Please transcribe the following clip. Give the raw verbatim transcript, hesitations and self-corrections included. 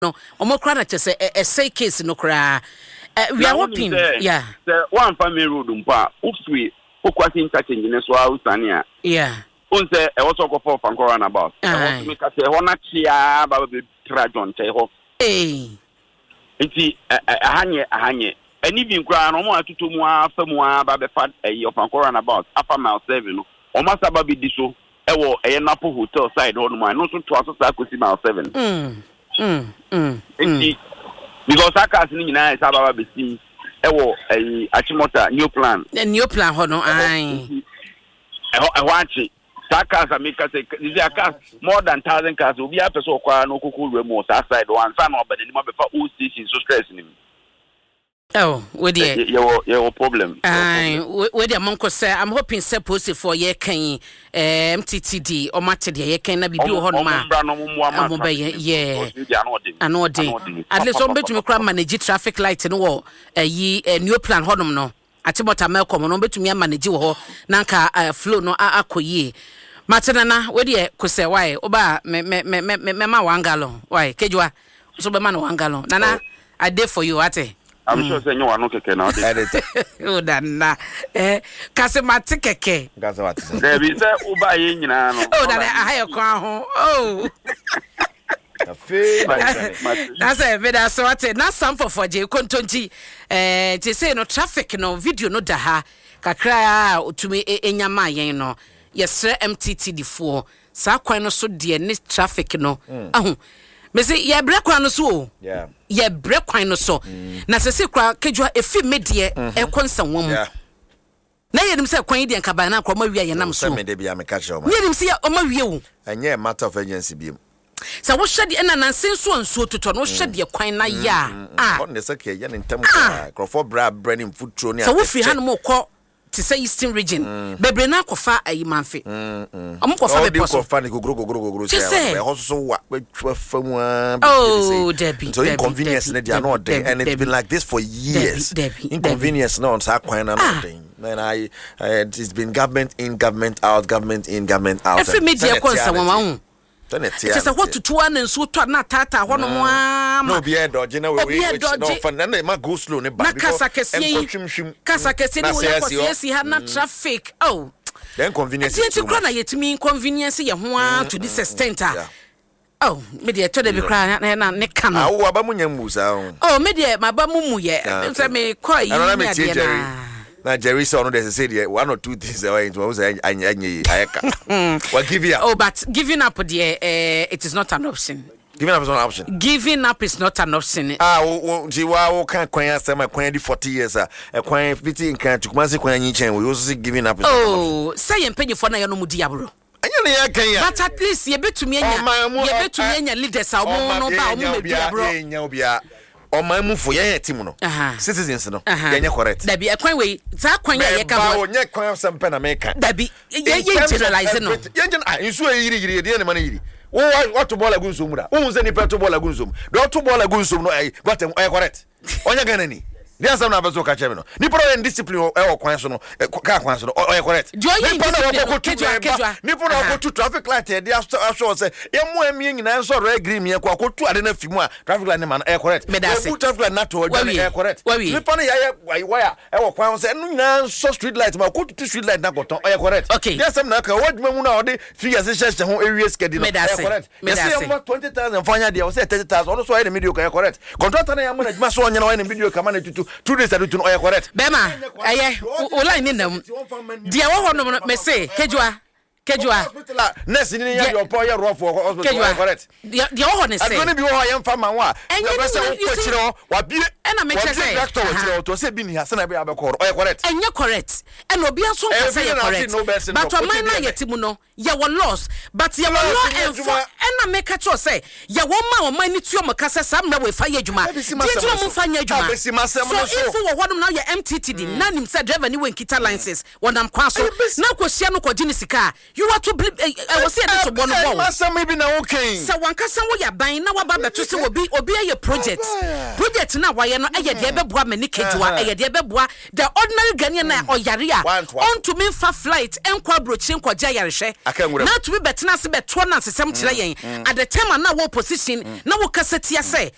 no omokra na chese a say case no kra we are hoping yeah the one family road mpa ufri okwati interchange ne so ausania yeah unse e wo so ko for fankora na about e wo me ka se ho na chia baba be trajon che ho eh nti ahanye ahanye ani bi nkra no mo atutu mu afa mu aba be fa e fankora na about afa mile seven no o ma saba bi diso e wo e napo hotel side ho no ma no so to aso sa kosi mile seven mm mm mm nti because akas ni nyina e saba be sim e wo e achimota new plan new plan ho no ai e ho e ho achi Takas America say this is cars more than thousand cars. We have to so kwa no kuku remote outside one son or but the name before all station so stressing him. Oh, with the your your problem. Aye, with the monko say I'm hoping say post for ye kan M T T D or matter ye kan na bibi ho no ma. Am be yeah. Anodin. At least on betumi kra manage traffic light no eh new plan honum no. Atibota melkom no betumi manage wo na nka flow no akoyi. Matenana we de kose why oba me me me me me ma one gallon why kejua so be man one gallon nana I dey for you ate I'm sure say you want no keke na edit o dana eh kase mate keke kase what say be say oba ye nyina no o dana ahaye kwa ho oh that's a video so what na some for for je kontonji eh te say no traffic no video no da ha kakra otumi enyama yen no yes M T T D four sa kwan no so de ne traffic no ahu me say ye bre kwan no so yeah ye bre kwan no so na se se kwa kedwa efi medie e konsa wom na yenim se kwan de nka ba na akwa ma wi ye nam so me de bia me ka che o ma yenim se o ma wi o anye matter of agency bi sa wo hwede na nan senso anso toto no hwede kwan na ya ah on ne se ke ye ne ntam ka crofo bra branding food tro ni sa wo fi hanom ko to say Eastern region bebre na kofa ayi manfe omo kofa be poso kofa ni gogoro gogoro gogoro say e ho so wa fa mu oh Debbie so inconvenience na dia no dey and it's been like this for years inconvenience na on sa kwan na no dey then I it's been government in government out government in government out every media konsa wo ma hu It's a what to two and so to not tata one more. No, be a dodge, no, we no fun. Then they might go slow. Casa Cassini, yes, he had not traffic. Oh, then convenience. To cry yet me inconvenience to this extent. Oh, media to the crying and neck can. Oh, Abamunya Musa. Oh, media, my bamumu, yeah. I may call you. Now Jerry saw no there's say one or two things away into was I I what give you up? Oh, but giving up dear uh, it is not an option. Giving up is not an option. Giving up is not an option. Ah, oh, she wa can kwanya sama kwanya di forty years ah. E kwanya fifty kan tukumase kwanya nyichen we also giving up is oh, say empenyi for na ya no mu diabro. Anya na ya kan ya. But at least ye betumi anya. Ye betumi anya leaders a mo no ba o mu diabro. Enya obia. O man mu fo ye team no citizens no ye correct da bi e kwan we za kwan ya ye ka ba o nye kwan sempe na make da bi ye ye generalize no ye gen ah nsu e yiri yiri de ne man yiri wo what to ball agun so mu da wo nse ni peto ball agun so mu do to ball agun so no eh got e correct onya gana ni ni asam na bezo ka chebe no ni pro discipline e wo kwan so no ka kwan so no o ye correct ni pro ni pro ko to traffic light e dey assure say ye mo emi nyina so ro agree me ko akotu ade na fimu a traffic light ni man e correct e traffic light na to e correct ni pro no ya ya wire e wo kwan so no nyina so street light ma ko to street light na goton e correct ni asam na ka waduma mu na o de three years sheshe ho ewie skedi no e correct me say mo twenty thousand fanya dia o say thirty thousand o so e na video ka e correct contractor na ya mo na juma so onya na o na video ka ma na tutu two days ago to no correct bema eh o line ni nam dia wo ho no me say kejua kejua nurse ni ya your boy rough for hospital correct dia dia wo ho ne say adoni bi wo ho ya mfa man wa na say wo kwachiro wa bi e na me say doctor wo chiro to say bi ni ha say na be abekoro o correct enye correct e no bi aso nka say correct but o man na yetimu no ya wo loss but ya wo law enfo e na me catch say ya wo ma o man ni tuo mo kasa sam na we fa ye adwuma ti tuo mo fa nya adwuma so if wo hodom na ya M T T D na nim say driver ni we nkita licenses wonam kwa so na kwahia no kwa gini sika you want to I was say that to bono bo masam bi na okay so wankasa wo ya ban na waba beto se obi obi aye project project na waye no aye de beboa mani kedua aye de beboa the ordinary Ghanaian na oyare a on to me fa flight enkwa brochi enkwa ja yarehwe na to be betena se beto na sesem kire yen at the time na wo position na wo kasatia say